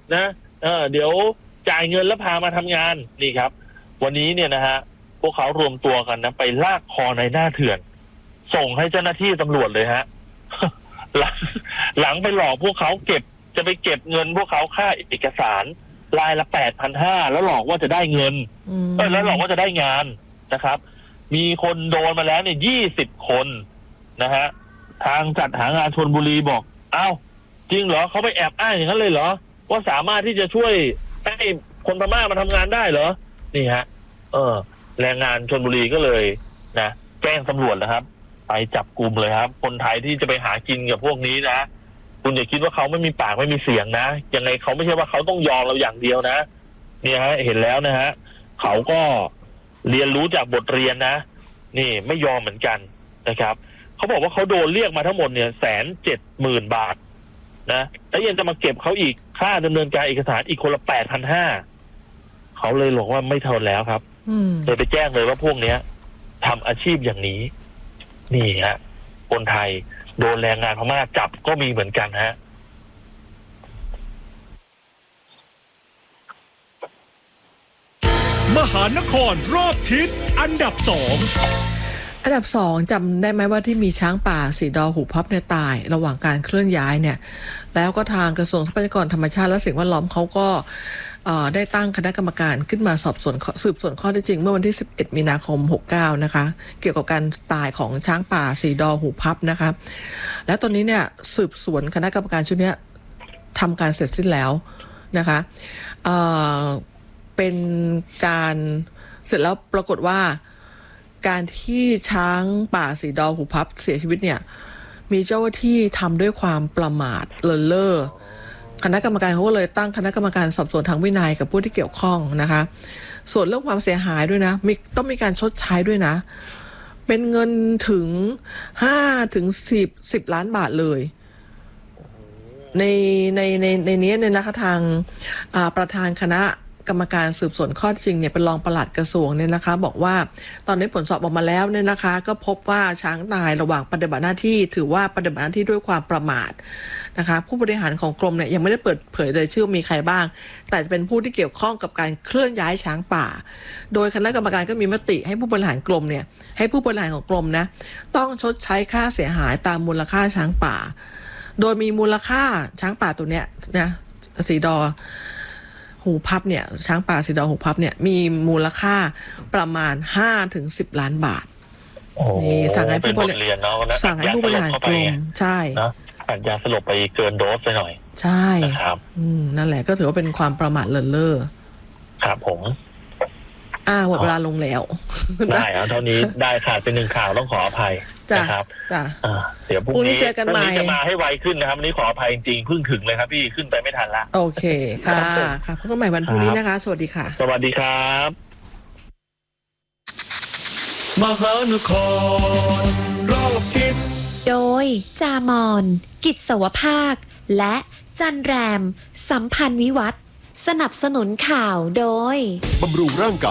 นะเดี๋ยวจ่ายเงินแล้วพามาทำงานนี่ครับวันนี้เนี่ยนะฮะพวกเขารวมตัวกันนะไปลากคอในหน้าเถื่อนส่งให้เจ้าหน้าที่ตำรวจเลยฮะ หลังไปหลอกพวกเขาจะไปเก็บเงินพวกเขาค่าเอกสารรายละ8,500แล้วหลอกว่าจะได้เงินแล้วหลอกว่าจะได้งานนะครับมีคนโดนมาแล้วเนี่ย20 คนนะฮะทางจัดหางานชลบุรีบอกอ้าวจริงเหรอเขาไปแอบอ้างอย่างนั้นเลยเหรอว่าสามารถที่จะช่วยให้คนพม่ามาทำงานได้เหรอนี่ฮะแรงงานชลบุรีก็เลยนะแจ้งตำรวจนะครับไปจับกลุ่มเลยครับคนไทยที่จะไปหากินกับพวกนี้นะคุณอย่าคิดว่าเขาไม่มีปากไม่มีเสียงนะยังไงเขาไม่ใช่ว่าเขาต้องยอมเราอย่างเดียวนะเนี่ยฮะเห็นแล้วนะฮะเขาก็เรียนรู้จากบทเรียนนะนี่ไม่ยอมเหมือนกันนะครับเขาบอกว่าเขาโดนเรียกมาทั้งหมดเนี่ย170,000 บาทนะแล้วยังจะมาเก็บเขาอีกค่าดำเนินการเอกสารอีกคนละ8,500เขาเลยบอกว่าไม่ทนแล้วครับเลยไปแจ้งเลยว่าพวกเนี้ยทำอาชีพอย่างนี้นี่ฮะคนไทยโดนแรงงานพม่าจับก็มีเหมือนกันฮะมหานครรอบทิศอันดับ 2 อันดับ 2จำได้ไหมว่าที่มีช้างป่าสีดอหูพับเนี่ยตายระหว่างการเคลื่อนย้ายเนี่ยแล้วก็ทางกระทรวงทรัพยากรธรรมชาติและสิ่งแวดล้อมเขาก็ได้ตั้งคณะกรรมการขึ้นมาสอบสวนสืบสวนข้อเท็จจริงเมื่อวันที่11 มีนาคม 69นะคะเกี่ยวกับการตายของช้างป่าสีดอหูพับนะคะแล้วตอนนี้เนี่ยสืบสวนคณะกรรมการชุดนี้ทำการเสร็จสิ้นแล้วนะคะเป็นการเสร็จแล้วปรากฏว่าการที่ช้างป่าสีดอหูพับเสียชีวิตเนี่ยมีเจ้าหน้าที่ทำด้วยความประมาทเลินเล่อคณะกรรมการเขาก็เลยตั้งคณะกรรมการสอบสวนทางวินัยกับผู้ที่เกี่ยวข้องนะคะส่วนเรื่องความเสียหายด้วยนะต้องมีการชดใช้ด้วยนะเป็นเงินถึง5 ถึง 10 ล้านบาทเลยในนี้เนี่ยนะคะทางประธานคณะกรรมการสืบสวนข้อเท็จจริงเนี่ยเป็นรองปลัดกระทรวงเนี่ยนะคะบอกว่าตอนนี้ผลสอบออกมาแล้วเนี่ยนะคะก็พบว่าช้างตายระหว่างปฏิบัติหน้าที่ถือว่าปฏิบัติหน้าที่ด้วยความประมาทนะคะผู้บริหารของกรมเนี่ยยังไม่ได้เปิดเผยเลยชื่อมีใครบ้างแต่จะเป็นผู้ที่เกี่ยวข้องกับการเคลื่อนย้ายช้างป่าโดยคณะกรรมการก็มีมติให้ผู้บริหารกรมเนี่ยให้ผู้บริหารของกรมนะต้องชดใช้ค่าเสียหายตามมูลค่าช้างป่าโดยมีมูลค่าช้างป่าตัวเนี้ยนะสีดอหูพับเนี่ยช้างป่าสีดอหูพับเนี่ยมีมูลค่าประมาณ5 ถึง 10 ล้านบาทนี่สั่งให้ผู้บริหารกรมใช่อัดยาสลบไปเกินโดสไปหน่อยใช่นะครับนั่นแหละก็ถือว่าเป็นความประมาทเลินเล่อครับผมหมดเวลาลงแล้วได้แล้วเท่านี้ได้ค่ะเป็น1 ข่าวต้องขออภัยนะครับเดี๋ยวพรุ่งนี้จะมาให้ไวขึ้นนะครับวันนี้ขออภัยจริงๆเพิ่งถึงเลยครับพี่ขึ้นไปไม่ทันละโอเคค่ะพบกันใหม่วันพรุ่งนี้นะคะสวัสดีค่ะสวัสดีครับมหานครรอบทิศโดยจามอนกิจสวภาคและจันแรมสัมพันธ์วิวัฒน์สนับสนุนข่าวโดยบำรุงร่างกาย